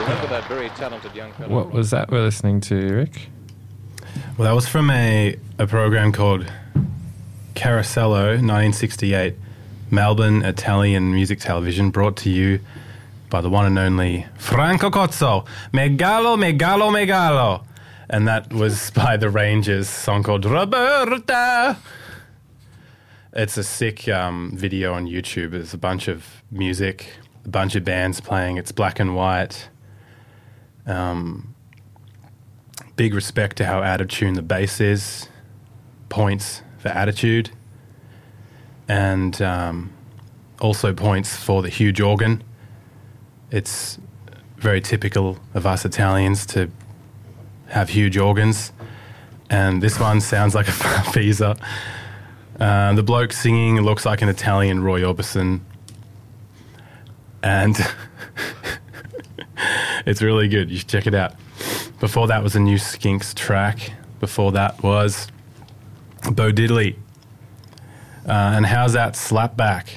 remember that very talented young fellow. What was that we're listening to, Rick? Well, that was from a program called Carosello, 1968, Melbourne Italian music television, brought to you by the one and only Franco Cozzo, Megalo, Megalo, Megalo. And that was by the Rangers, a song called Roberta. It's a sick video on YouTube. There's a bunch of music, a bunch of bands playing. It's black and white. Big respect to how out of tune the bass is. Points for attitude. And also points for the huge organ. It's very typical of us Italians to have huge organs. And this one sounds like a Farfisa. The bloke singing looks like an Italian Roy Orbison. And it's really good. You should check it out. Before that was a new Skinks track. Before that was Bo Diddley. And how's that Slapback?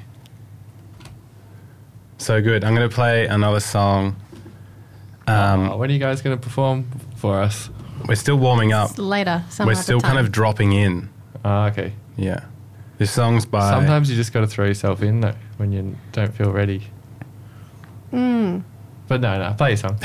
So good. I'm going to play another song. When are you guys going to perform for us? We're still warming up. It's later. We're still kind of dropping in. Okay. Yeah. This song's by... Sometimes you just got to throw yourself in, though, when you don't feel ready. But no, play a song.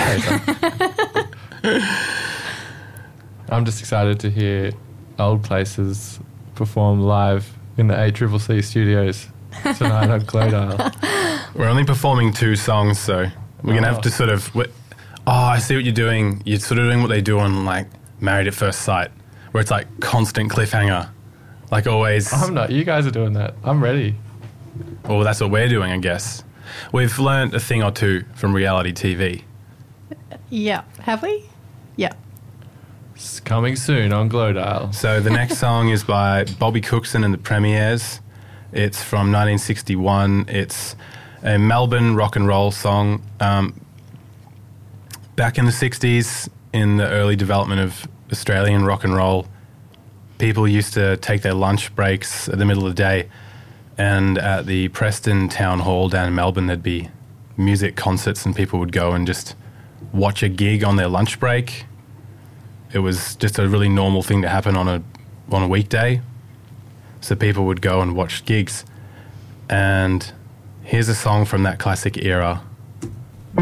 I'm just excited to hear Old Places perform live in the ACCC studios tonight on Glodale. We're only performing 2 songs, so we're going to have to sort of... I see what you're doing. You're sort of doing what they do on, like, Married at First Sight, where it's, like, constant cliffhanger. Like, always... I'm not. You guys are doing that. I'm ready. Well, that's what we're doing, I guess. We've learned a thing or two from reality TV. Yeah. Have we? Yeah. It's coming soon on Glodale. So the next song is by Bobby Cookson and the Premiers. It's from 1961. It's a Melbourne rock and roll song. Back in the 60s, in the early development of Australian rock and roll, people used to take their lunch breaks at the middle of the day, and at the Preston Town Hall down in Melbourne, there'd be music concerts and people would go and just watch a gig on their lunch break. It was just a really normal thing to happen on a weekday. So people would go and watch gigs. And here's a song from that classic era